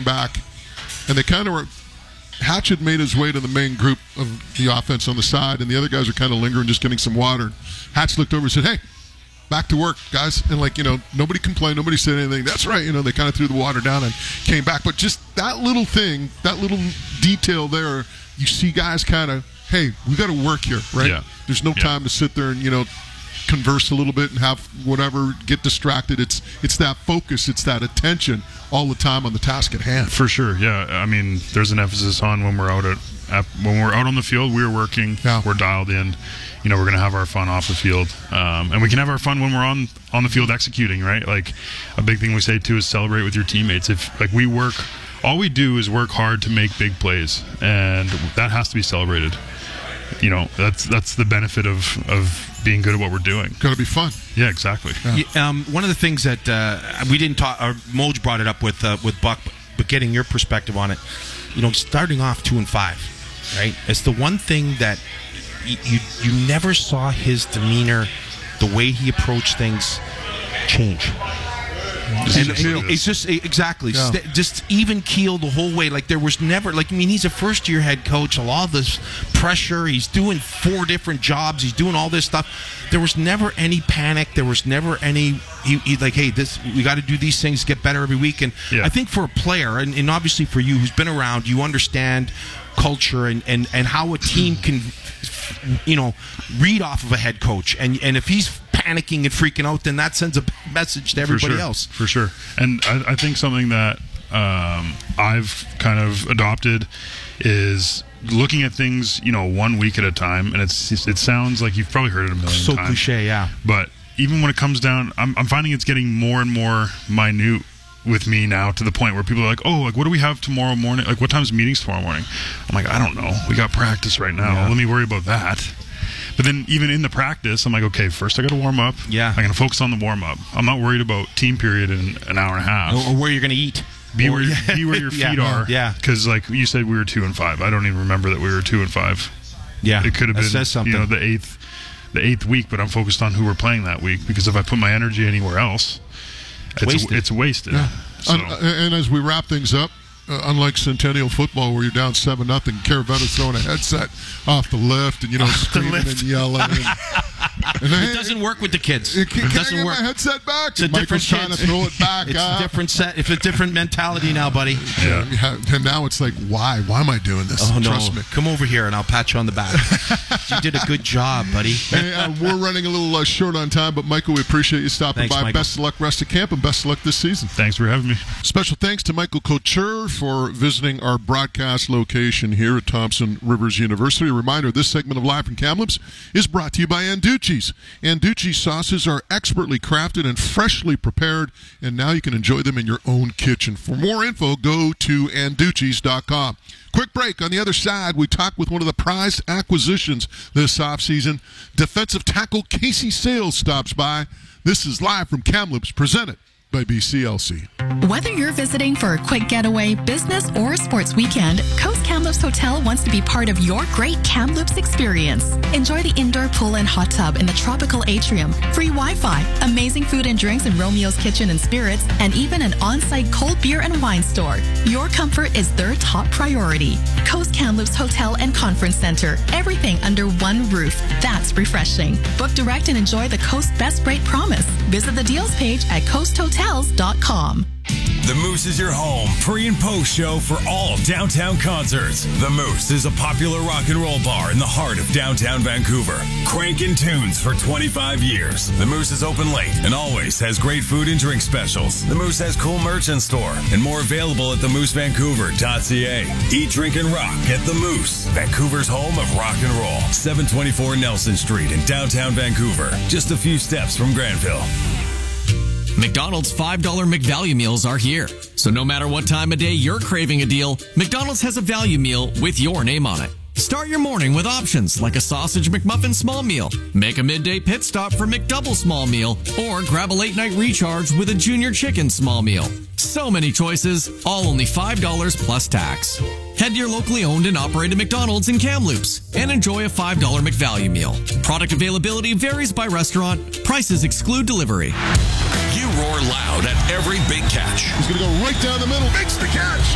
back, and they kind of were. Hatch had made his way to the main group of the offense on the side, and the other guys were kind of lingering, just getting some water. Hatch looked over and said, "Hey, back to work, guys." And, nobody complained. Nobody said anything. That's right. They kind of threw the water down and came back. But just that little thing, that little detail there, you see guys kind of, hey, we got to work here, right? Yeah. There's no time to sit there and, converse a little bit and have whatever, get distracted. It's that focus. It's that attention all the time on the task at hand. For sure, yeah. I mean, there's an emphasis on when we're out on the field, we're working, we're dialed in. We're going to have our fun off the field, and we can have our fun when we're on the field executing, right? Like, a big thing we say too is celebrate with your teammates. If we work, all we do is work hard to make big plays, and that has to be celebrated. That's the benefit of being good at what we're doing. Got to be fun. Yeah, exactly. Yeah. One of the things that we didn't talk, or Moj brought it up with Buck, but getting your perspective on it, starting off 2-5, right? It's the one thing that you never saw his demeanor, the way he approached things, change. And it's just exactly just even keel the whole way. Like, there was never he's a first-year head coach. A lot of this pressure. He's doing 4 different jobs. He's doing all this stuff. There was never any panic. There was never any. He like, hey, we got to do these things, get better every week. And I think for a player, and obviously for you who's been around, you understand culture and how a team can read off of a head coach. And if he's panicking and freaking out, then that sends a message to everybody else. For sure. And I think something that I've kind of adopted is looking at things, 1 week at a time. And it sounds like you've probably heard it a million times. So cliche, yeah. But even when it comes down, I'm finding it's getting more and more minute with me now, to the point where people are like, oh, what do we have tomorrow morning? Like, what time's meetings tomorrow morning? I'm like, I don't know. We got practice right now. Yeah. Let me worry about that. But then even in the practice, I'm like, okay, first I got to warm up. Yeah. I'm going to focus on the warm up. I'm not worried about team period in an hour and a half. Or where you're going to eat. Be where your feet are. Yeah. Because, like you said, we were 2-5. I don't even remember that we were 2-5. Yeah. It could have been, says something. the eighth week, but I'm focused on who we're playing that week, because if I put my energy anywhere else, it's wasted. Yeah. So. And as we wrap things up, unlike Centennial football where you're down 7-0, Caraveta's throwing a headset off the lift and screaming and yelling. And it doesn't work with the kids. It doesn't work. My headset back. It's a Michael's different trying to throw it back. It's a different set. It's a different mentality now, buddy. Yeah. And now it's like, why? Why am I doing this? Oh, no. Trust me. Come over here and I'll pat you on the back. You did a good job, buddy. Hey, we're running a little short on time, but Michael, we appreciate you stopping by. Michael. Best of luck rest of camp and best of luck this season. Thanks for having me. Special thanks to Michael Couture for visiting our broadcast location here at Thompson Rivers University. A reminder, this segment of Live from Kamloops is brought to you by Anducci's. Anducci's sauces are expertly crafted and freshly prepared, and now you can enjoy them in your own kitchen. For more info, go to Anducci's.com. Quick break. On the other side, we talk with one of the prized acquisitions this offseason. Defensive tackle Casey Sales stops by. This is Live from Kamloops, presented by BCLC. Whether you're visiting for a quick getaway, business, or a sports weekend, Coast Kamloops Hotel wants to be part of your great Kamloops experience. Enjoy the indoor pool and hot tub in the tropical atrium, free Wi-Fi, amazing food and drinks in Romeo's Kitchen and Spirits, and even an on-site cold beer and wine store. Your comfort is their top priority. Coast Kamloops Hotel and Conference Center. Everything under one roof. That's refreshing. Book direct and enjoy the Coast Best Rate Promise. Visit the deals page at coasthotels.com. The Moose is your home pre- and post-show for all downtown concerts. The Moose is a popular rock and roll bar in the heart of downtown Vancouver. Cranking tunes for 25 years. The Moose is open late and always has great food and drink specials. The Moose has cool merch in store and more available at themoosevancouver.ca. Eat, drink, and rock at The Moose, Vancouver's home of rock and roll. 724 Nelson Street in downtown Vancouver. Just a few steps from Granville. McDonald's $5 McValue meals are here. So no matter what time of day you're craving a deal, McDonald's has a value meal with your name on it. Start your morning with options like a sausage McMuffin small meal, make a midday pit stop for McDouble small meal, or grab a late night recharge with a junior chicken small meal. So many choices, all only $5 plus tax. Head to your locally owned and operated McDonald's in Kamloops and enjoy a $5 McValue meal. Product availability varies by restaurant. Prices exclude delivery. You roar loud at every big catch. He's going to go right down the middle, makes the catch.